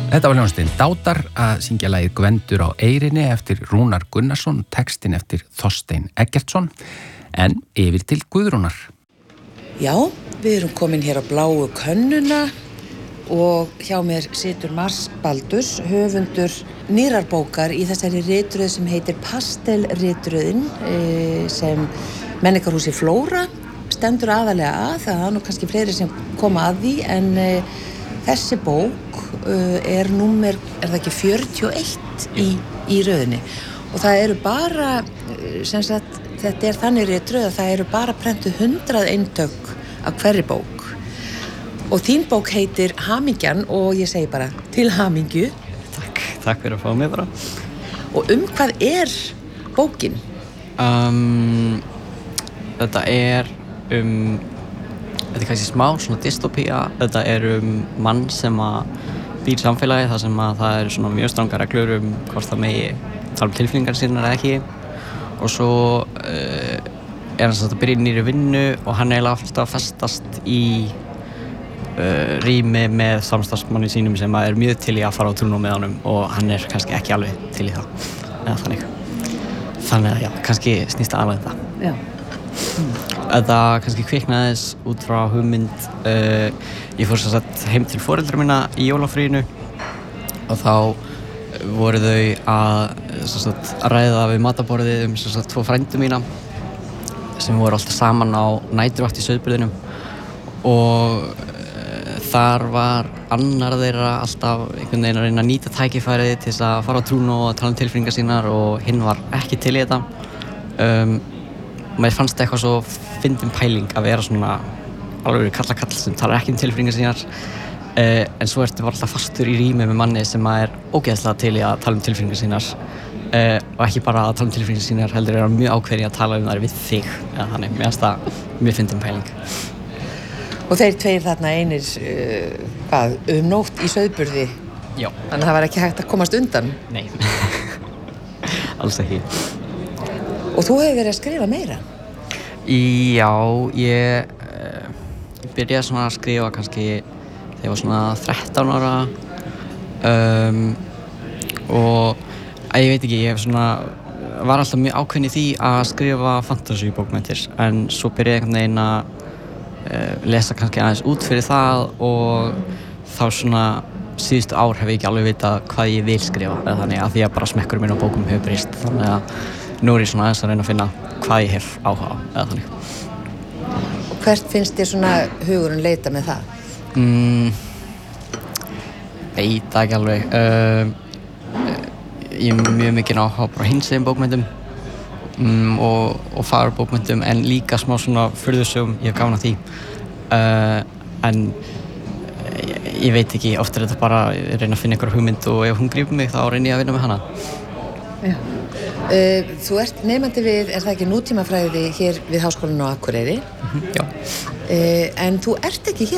Þetta var hljómsveitin Dátar að syngja lagið Gvendur á eyrinni eftir Rúnar Gunnarsson, textin eftir Þorstein Eggertsson, en yfir til Guðrúnar. Já, við erum komin hér á bláu könnuna og hjá mér situr Mars Baldurs, höfundur nýrrar bókar í þessari ritröð sem heitir Pastelritröðin, sem Menningarhúsi Flóra stendur aðalega að. Það er nú kannski fleiri sem koma að því, en þessi bók er númer, er það ekki 41 í röðinni, og það eru bara, sem sagt, þetta er þannig ritröð að það eru bara prentuð 100 eintök af hverri bók, og þín bók heitir Hamingjan, og ég segi bara til hamingju. Takk fyrir að fá mig bara. Og hvað er bókin? Þetta er þetta er kannski smá svona dystopía. Þetta er mann sem að býr samfélagi þar sem að það eru svona mjög strangar reglur hvort það megi tala tilfinningar sínar eða ekki, og svo er hann að byrja í nýri vinnu og hann er eiginlega alltaf að festast í rými með samstarfsmanni sínum sem er mjög til í að fara á trúnó með honum, og hann er kannski ekki alveg til í það eða þannig að já, kannski snýst það alveg það. Já. Þetta kannski kviknaðis út frá hugmynd. Ég fór sem sagt heim til foreldra mína í jólafríinu og þá voru þau að ræða við matarborðið sem sagt 2 frændur mína sem voru alltaf saman á næturvakt í Sauðburðinum, og þar var annar þeirra alltaf einhvern veginn að reyna að nýta tækifærið til þess að fara á trúnó og tala tilfinningar sínar, og hinn var ekki til í þetta. Mér fannst það eitthvað svo fyndin pæling að vera svona alveg kall sem talar ekki tilfinningar sínar, en svo ertu bara alltaf fastur í rými með manni sem er ógeðslega til í að tala tilfinningar sínar, og ekki bara að tala tilfinningar sínar, heldur er mjög ákveðin að tala þær við þig, eða þannig. Mér fannst það mjög fyndin pæling. Og þeir tveir þarna einir nótt í Sauðburði? Já. Þannig að það var ekki hægt að komast undan? Nei, alls ekki. Og þú hefur verið að skrifa meira? Já, ég byrjaði svona að skrifa kannski þegar ég var svona 13 ára, og ég veit ekki, ég var alltaf mjög ákveðin í því að skrifa fantasíubókmenntir, en svo byrjaði ég einhvern veginn að lesa kannski aðeins út fyrir það, og þá svona síðustu ár hef ég ekki alveg vitað hvað ég vil skrifa, eða þannig að því að bara smekkurinn minn á bókum hefur breyst, þannig að nú er ég svona aðeins að reyna að finna hvað ég hef áhuga á, eða þannig. Og hvert finnst þér svona hugurinn leita með það? Veit það ekki alveg. Ég er mjög mikið áhuga bara hinsegin bókmenntum og fagurbókmenntum, en líka smá svona furðusögum, ég hef gaman að því. En ég veit ekki, oft er þetta bara að reyna að finna einhverja hugmynd, og ef hún grípur mig þá reyni ég að vinna með hana. Já. Þú ert nemandi við, er það ekki nútímafræði hér við Háskólann á Akureyri? Já. En þú ert ekki hér